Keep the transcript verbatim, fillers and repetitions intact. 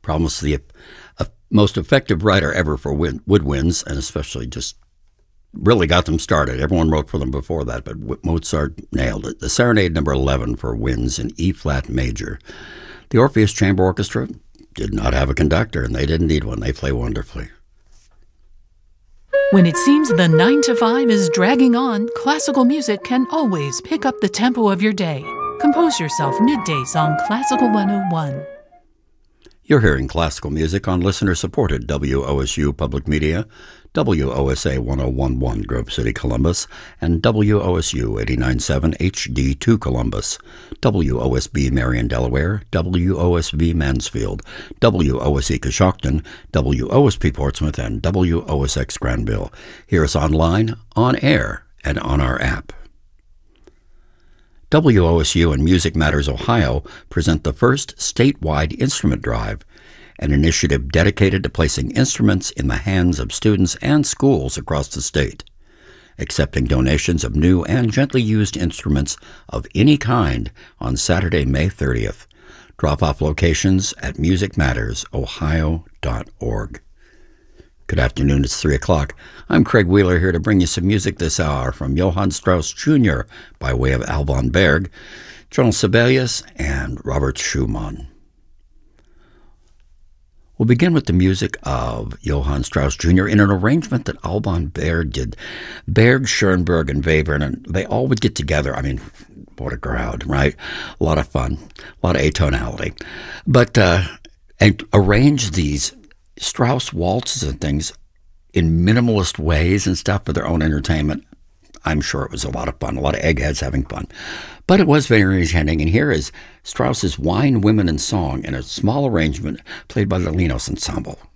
Promised the uh, most effective writer ever for wind, woodwinds, and especially just really got them started. Everyone wrote for them before that, but Mozart nailed it. The Serenade number eleven for winds in E-flat major. The Orpheus Chamber Orchestra did not have a conductor, and they didn't need one. They play wonderfully. When it seems the nine to five is dragging on, classical music can always pick up the tempo of your day. Compose yourself middays on Classical one oh one. You're hearing classical music on listener-supported W O S U Public Media, W O S A ten eleven Grove City, Columbus, and W O S U eighty-nine point seven H D two Columbus, W O S B Marion, Delaware, W O S B Mansfield, W O S E Coshocton, W O S P Portsmouth, and W O S X Granville. Hear us online, on air, and on our app. W O S U and Music Matters Ohio present the first statewide instrument drive, an initiative dedicated to placing instruments in the hands of students and schools across the state, accepting donations of new and gently used instruments of any kind on Saturday, May thirtieth. Drop-off locations at music matters ohio dot org. Good afternoon, it's three o'clock. I'm Craig Wheeler here to bring you some music this hour from Johann Strauss Junior by way of Alban Berg, John Sibelius, and Robert Schumann. We'll begin with the music of Johann Strauss Junior in an arrangement that Alban Berg did. Berg, Schoenberg, and Webern, and they all would get together. I mean, what a crowd, right? A lot of fun, a lot of atonality. But uh, and arrange these Strauss waltzes and things in minimalist ways and stuff for their own entertainment. I'm sure it was a lot of fun, a lot of eggheads having fun. But it was very entertaining, and here is Strauss's Wine, Women, and Song in a small arrangement played by the Linos Ensemble.